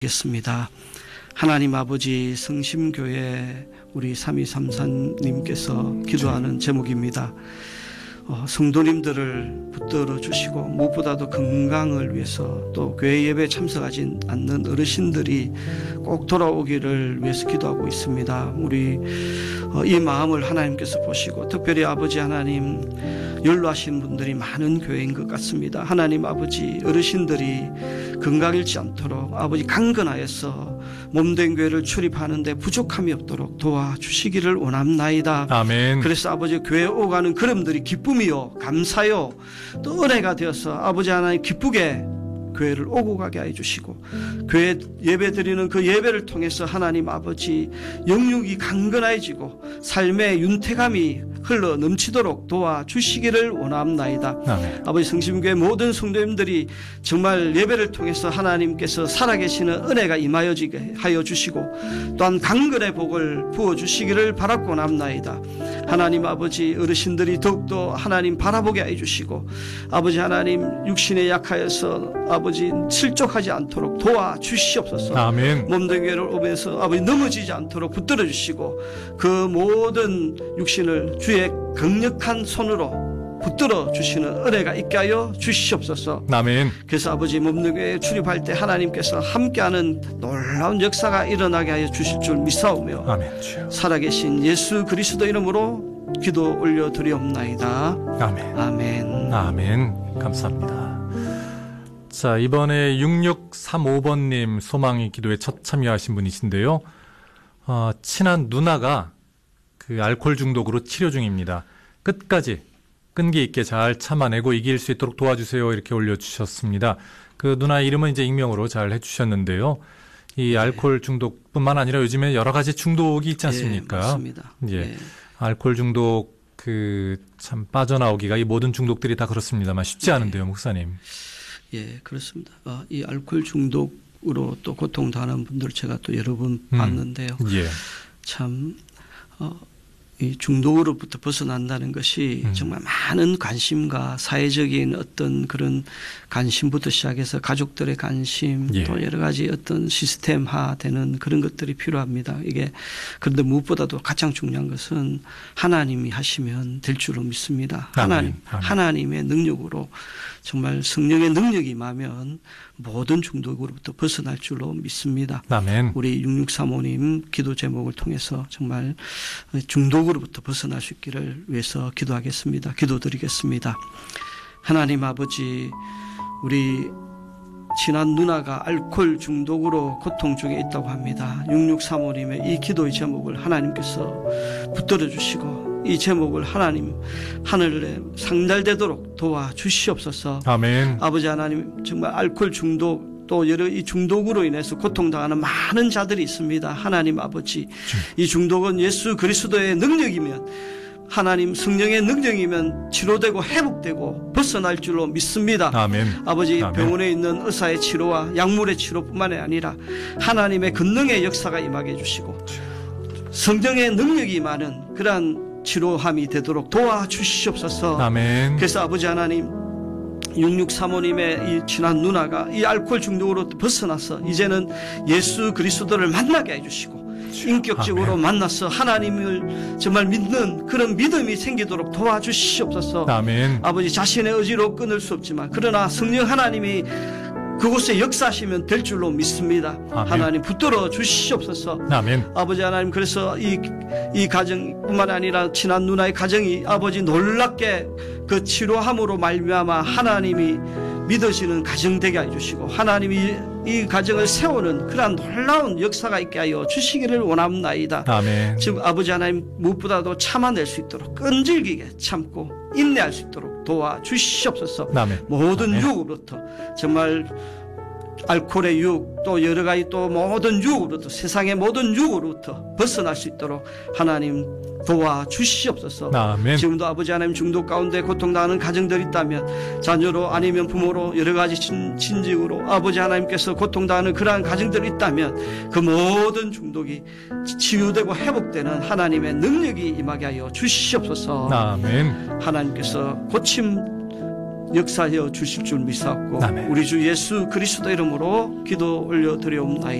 겠습니다. 하나님 아버지, 성심교회 우리 3234님께서 기도하는 제목입니다. 성도님들을 붙들어 주시고 무엇보다도 건강을 위해서 또 교회 예배에 참석하지 않는 어르신들이 꼭 돌아오기를 위해서 기도하고 있습니다. 우리 이 마음을 하나님께서 보시고 특별히 아버지 하나님, 연로하신 분들이 많은 교회인 것 같습니다. 하나님 아버지, 어르신들이 건강 잃지 않도록 아버지 강건하여서 몸된 교회를 출입하는데 부족함이 없도록 도와주시기를 원합나이다. 아멘. 그래서 아버지, 교회에 오가는 걸음들이 기쁨이요 감사요 또 은혜가 되어서 아버지 하나님 기쁘게 교회를 오고 가게 해주시고, 교회 예배 드리는 그 예배를 통해서 하나님 아버지 영육이 강건해지고 삶의 윤택함이 흘러 넘치도록 도와주시기를 원합나이다. 아멘. 아버지, 성심교회 모든 성도님들이 정말 예배를 통해서 하나님께서 살아계시는 은혜가 임하여지게 하여 주시고 또한 강건의 복을 부어주시기를 바라고 원합나이다. 하나님 아버지, 어르신들이 더욱더 하나님 바라보게 해주시고 아버지 하나님, 육신에 약하여서 아버지 실족하지 않도록 도와주시옵소서. 아멘. 몸된 교회를 오면서 아버지 넘어지지 않도록 붙들어 주시고 그 모든 육신을 주의 강력한 손으로 붙들어 주시는 은혜가 있게 하여 주시옵소서. 아멘. 그래서 아버지, 몸된 교회에 출입할 때 하나님께서 함께하는 놀라운 역사가 일어나게 하여 주실 줄 믿사오며 아멘. 살아계신 예수 그리스도 이름으로 기도 올려드리옵나이다. 아멘. 아멘. 아멘. 감사합니다. 자, 이번에 6635번님 소망의 기도에 첫 참여하신 분이신데요. 친한 누나가 그 알코올 중독으로 치료 중입니다. 끝까지 끈기 있게 잘 참아내고 이길 수 있도록 도와주세요. 이렇게 올려주셨습니다. 그 누나 이름은 이제 익명으로 잘 해주셨는데요. 이 알코올 중독뿐만 아니라 요즘에 여러 가지 중독이 있지 않습니까? 네, 맞습니다. 예. 네. 알코올 중독 참 빠져나오기가 이 모든 중독들이 다 그렇습니다만 쉽지 않은데요, 목사님. 예, 그렇습니다. 이 알코올 중독으로 또 고통당하는 분들 제가 또 여러 번 봤는데요. 예. 참, 이 중독으로부터 벗어난다는 것이 정말 많은 관심과 사회적인 어떤 그런 관심부터 시작해서 가족들의 관심, 예. 또 여러 가지 어떤 시스템화되는 그런 것들이 필요합니다. 그런데 무엇보다도 가장 중요한 것은 하나님이 하시면 될 줄로 믿습니다. 아멘. 하나님의 능력으로, 정말 성령의 능력이 임하면 모든 중독으로부터 벗어날 줄로 믿습니다. 아멘. 우리 6635님 기도 제목을 통해서 정말 중독으로부터 벗어날 수 있기를 위해서 기도하겠습니다. 기도드리겠습니다. 하나님 아버지, 우리 친한 누나가 알코올 중독으로 고통 중에 있다고 합니다. 6635님의 이 기도의 제목을 하나님께서 붙들어 주시고 이 제목을 하나님 하늘에 상달되도록 도와주시옵소서. 아멘. 아버지 하나님, 정말 알코올 중독 또 여러 이 중독으로 인해서 고통당하는 많은 자들이 있습니다. 하나님 아버지, 이 중독은 예수 그리스도의 능력이면, 하나님 성령의 능력이면 치료되고 회복되고 벗어날 줄로 믿습니다. 아멘. 아버지, 아멘. 병원에 있는 의사의 치료와 약물의 치료뿐만 아니라 하나님의 권능의 역사가 임하게 해주시고 성령의 능력이 임하는 그러한 치료함이 되도록 도와주시옵소서. 아멘. 그래서 아버지 하나님, 6635님의 이 친한 누나가 이 알코올 중독으로 벗어나서 이제는 예수 그리스도를 만나게 해주시고 인격적으로 아멘. 만나서 하나님을 정말 믿는 그런 믿음이 생기도록 도와주시옵소서. 아멘. 아버지, 자신의 의지로 끊을 수 없지만 그러나 성령 하나님이 그곳에 역사하시면 될 줄로 믿습니다. 아멘. 하나님 붙들어 주시옵소서. 아멘. 아버지 하나님, 그래서 이 가정뿐만 아니라 친한 누나의 가정이 아버지 놀랍게 그 치료함으로 말미암아 하나님이 믿어지는 가정 되게 해주시고 하나님이 이 가정을 세우는 그러한 놀라운 역사가 있게 하여 주시기를 원합나이다. 아멘. 지금 아버지 하나님, 무엇보다도 참아낼 수 있도록 끈질기게 참고 인내할 수 있도록 도와주시옵소서. 아멘. 모든 아멘. 유혹으로부터, 정말 알코올의 유혹 또 여러 가지 또 모든 유혹으로부터, 세상의 모든 유혹으로부터 벗어날 수 있도록 하나님 도와주시옵소서. 아멘. 지금도 아버지 하나님, 중독 가운데 고통당하는 가정들이 있다면, 자녀로 아니면 부모로 여러 가지 친직으로 아버지 하나님께서 고통당하는 그러한 가정들이 있다면 그 모든 중독이 치유되고 회복되는 하나님의 능력이 임하게 하여 주시옵소서. 아멘. 하나님께서 고침 역사하여 주실 줄 믿사옵고 아멘. 우리 주 예수 그리스도 이름으로 기도 올려드리옵나이다.